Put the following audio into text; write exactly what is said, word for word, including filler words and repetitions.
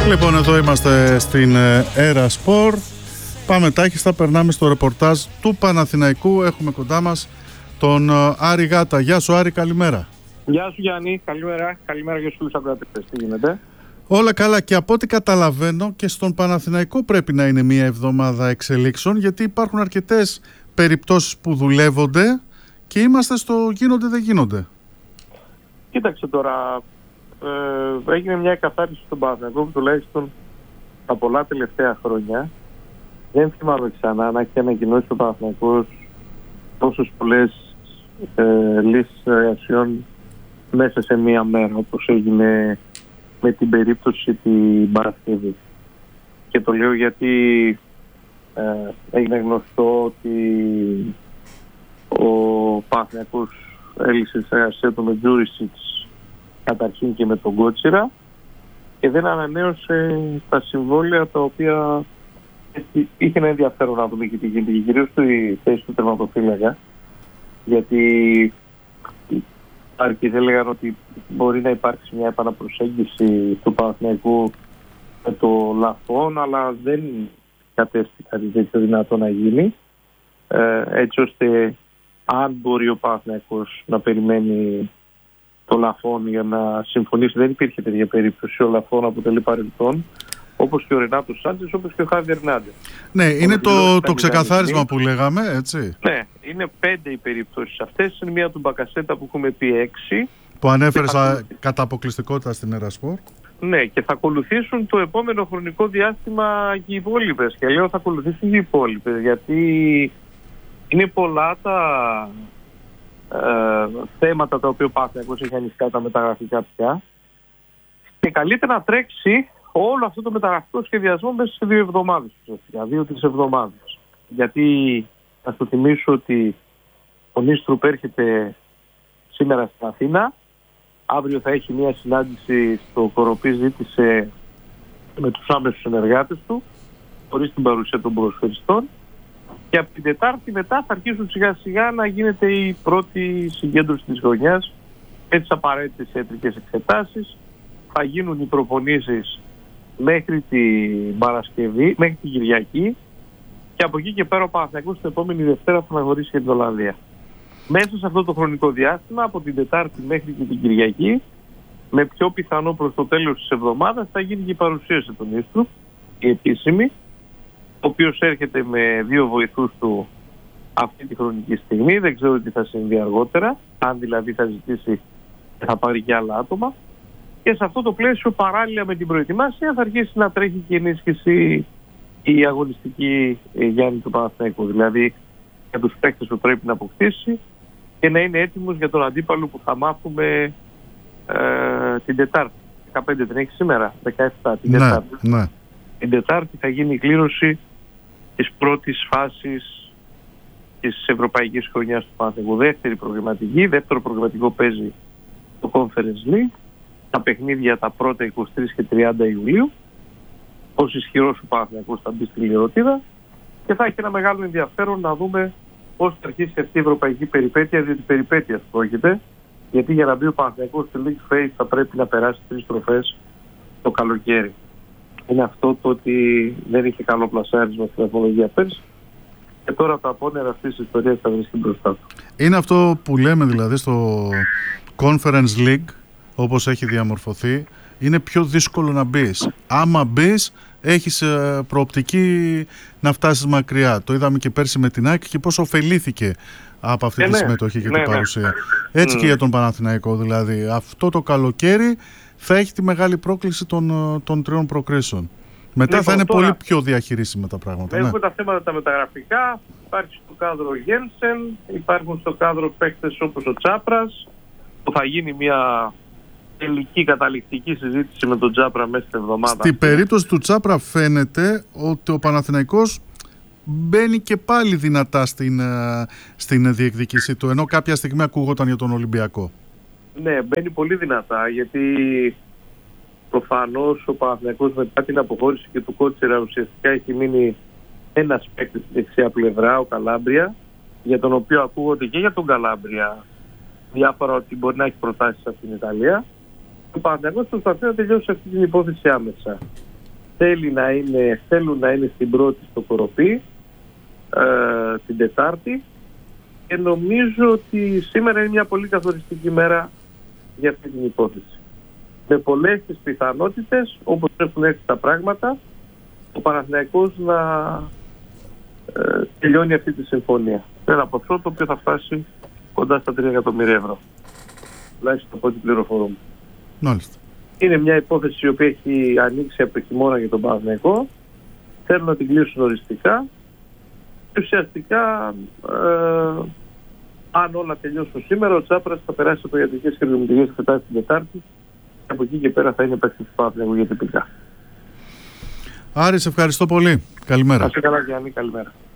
Λοιπόν, εδώ είμαστε στην Έρα Σπορ. Πάμε τάχιστα, περνάμε στο ρεπορτάζ του Παναθηναϊκού. Έχουμε κοντά μας τον Άρη Γάτα. Γεια σου Άρη, καλημέρα. Γεια σου Γιάννη, καλημέρα. Καλημέρα για τους ακροατές. Τι γίνεται? Όλα καλά, και από ό,τι καταλαβαίνω και στον Παναθηναϊκό πρέπει να είναι μια εβδομάδα εξελίξεων, γιατί υπάρχουν αρκετές περιπτώσεις που δουλεύονται και είμαστε στο γίνονται δεν γίνονται. Κοίταξε τώρα, ε, έγινε μια εκαθάριση στον Παναθηναϊκό που τουλάχιστον τα πολλά τελευταία χρόνια δεν θυμάμαι ξανά να έχει ανακοινώσει ο Παναθηναϊκός τόσες πολλές ε, λύσεις εργασιών μέσα σε μία μέρα, όπως έγινε με την περίπτωση την Παρασκευή. Και το λέω γιατί ε, έγινε γνωστό ότι ο Παναθηναϊκός έλυσε τη συνεργασία του με Τζούρισιτς καταρχήν και με τον Κότσιρα και δεν ανανέωσε τα συμβόλαια τα οποία είχε ένα ενδιαφέρον να δούμε και τι γίνεται, και κυρίως στη θέση του τερματοφύλακα, γιατί αρκετοί έλεγαν ότι μπορεί να υπάρξει μια επαναπροσέγγιση του Παναθηναϊκού με το Λαφόν, αλλά δεν κατέστη κάτι τέτοιο δυνατό να γίνει, ε, έτσι ώστε αν μπορεί ο Παναθηναϊκός να περιμένει το Λαφόν για να συμφωνήσει, δεν υπήρχε τέτοια περίπτωση. Ο Λαφόν αποτελεί παρελθόν, όπως και ο Ρενάτο Σάντσες, όπως και ο Χάβι Ερνάντες. Ναι, είναι το, το ξεκαθάρισμα που λέγαμε, έτσι. Ναι, είναι πέντε οι περιπτώσεις αυτές. Είναι μία του Μπακασέτα που έχουμε πει έξι. Που ανέφερες θα... κατά αποκλειστικότητα στην Έρα Σπορ. Ναι, και θα ακολουθήσουν το επόμενο χρονικό διάστημα και οι υπόλοιπες. Και λέω θα ακολουθήσουν και οι υπόλοιπες, γιατί είναι πολλά τα ε, θέματα τα οποία ο Παναθηναϊκός έχει ανοιχτά, τα μεταγραφικά πια. Και καλύτερα να τρέξει όλο αυτό το μεταγραφικό σχεδιασμό μέσα σε δύο εβδομάδες, δύο-τρεις εβδομάδες. Γιατί θα σου θυμίσω ότι ο Νίστρουπ έρχεται σήμερα στην Αθήνα. Αύριο θα έχει μια συνάντηση στο Κοροπή, ζήτησε με τους άμεσους συνεργάτες του, χωρίς την παρουσία των ποδοσφαιριστών. Και από την Τετάρτη μετά θα αρχίσουν σιγά σιγά να γίνεται η πρώτη συγκέντρωση της χρονιάς με τις απαραίτητες ιατρικές εξετάσεις. Θα γίνουν οι προπονήσεις μέχρι την Παρασκευή, μέχρι την Κυριακή, και από εκεί και πέρα ο Παναθηναϊκός την επόμενη Δευτέρα θα αναγνωρίσει για την Ολλανδία. Μέσα σε αυτό το χρονικό διάστημα, από την Τετάρτη μέχρι και την Κυριακή, με πιο πιθανό προς το τέλος της εβδομάδας, θα γίνει και η παρουσίαση του Νίστρου, η επίσημη, ο οποίος έρχεται με δύο βοηθούς του αυτή τη χρονική στιγμή. Δεν ξέρω τι θα συμβεί αργότερα, αν δηλαδή θα ζητήσει και θα πάρει και άλλα άτομα. Και σε αυτό το πλαίσιο, παράλληλα με την προετοιμασία, θα αρχίσει να τρέχει και ενίσχυση η αγωνιστική Γιάννη του Παναθηναϊκού. Δηλαδή για τους παίκτες που πρέπει να αποκτήσει και να είναι έτοιμος για τον αντίπαλο που θα μάθουμε ε, την Τετάρτη. δεκαπέντε την έχει σήμερα, δεκαεπτά την ναι, Τετάρτη. Ναι. Την Τετάρτη θα γίνει η κλήρωση της πρώτης φάσης της ευρωπαϊκής χρονιάς του Παναθηναϊκού. Δεύτερη προγραμματική, δεύτερο προγραμματικό παίζει το Conference League. Τα παιχνίδια τα πρώτα είκοσι τρεις και τριάντα Ιουλίου. Ως ισχυρός ο Παναθηναϊκός θα μπει στη λιρωτίδα και θα έχει ένα μεγάλο ενδιαφέρον να δούμε πώς θα αρχίσει αυτή η ευρωπαϊκή περιπέτεια, διότι περιπέτεια πρόκειται, γιατί για να μπει ο Παναθηναϊκός στη League Phase θα πρέπει να περάσει τρεις τροφές το καλοκαίρι. Είναι αυτό το ότι δεν είχε καλό πλασάρισμα στην βαθμολογία πέρσι και τώρα τα απόνερα αυτής της ιστορίας θα βρίσκει μπροστά του. Είναι αυτό που λέμε δηλαδή στο Conference League, όπως έχει διαμορφωθεί, είναι πιο δύσκολο να μπεις. Άμα μπεις, έχεις προοπτική να φτάσεις μακριά. Το είδαμε και πέρσι με την ΑΕΚ και πόσο ωφελήθηκε από αυτή ε, τη ναι. συμμετοχή και ναι, την παρουσία. Ναι. Έτσι mm. και για τον Παναθηναϊκό. Δηλαδή, αυτό το καλοκαίρι θα έχει τη μεγάλη πρόκληση των, των τριών προκρίσεων. Μετά λοιπόν, θα είναι τώρα πολύ πιο διαχειρίσιμα τα πράγματα. Έχουμε ναι. τα θέματα τα μεταγραφικά. Υπάρχει στο κάδρο Γένσεν, υπάρχουν στο κάδρο παίκτες όπως ο Τσάπρας, που θα γίνει μια τελική καταληκτική συζήτηση με τον Τσάπρα μέσα στην εβδομάδα. Στην περίπτωση του Τσάπρα φαίνεται ότι ο Παναθηναϊκός μπαίνει και πάλι δυνατά στην, στην διεκδίκησή του, ενώ κάποια στιγμή ακούγονταν για τον Ολυμπιακό. Ναι, μπαίνει πολύ δυνατά, γιατί προφανώς ο Παναθηναϊκός μετά την αποχώρηση και του Κότσιρα ουσιαστικά έχει μείνει ένας παίκτης στη δεξιά πλευρά, ο Καλάμπρια, για τον οποίο ακούγονται και για τον Καλάμπρια διάφορα ότι μπορεί να έχει προτάσεις από την Ιταλία. Ο Παναθηναϊκός προσπαθεί να τελειώσει αυτή την υπόθεση άμεσα. θέλει να είναι, θέλουν να είναι στην πρώτη στο Κοροπή ε, την Τετάρτη, και νομίζω ότι σήμερα είναι μια πολύ καθοριστική μέρα για αυτή την υπόθεση. Με πολλές τις πιθανότητες, όπως έχουν έρθει τα πράγματα, ο Παναθηναϊκός να ε, τελειώνει αυτή τη συμφωνία. Πέρα από αυτό, το οποίο θα φτάσει κοντά στα τρία εκατομμύρια ευρώ. Τουλάχιστον από ό,τι πληροφορούμε. Μάλιστα. Είναι μια υπόθεση η οποία έχει ανοίξει από το χειμώνα για τον Παναθηναϊκό. Θέλουν να την κλείσουν οριστικά. Και ουσιαστικά, ε, αν όλα τελειώσουν σήμερα, ο Τσάπρας θα περάσει από ιατρικές και ερμηνευτικές εξετάσεις την Τετάρτη. Και από εκεί και πέρα θα είναι παίκτης του Παναθηναϊκού για τυπικά. Άρη, σε ευχαριστώ πολύ. Καλημέρα. Να είσαι καλά, Γιάννη. Καλημέρα.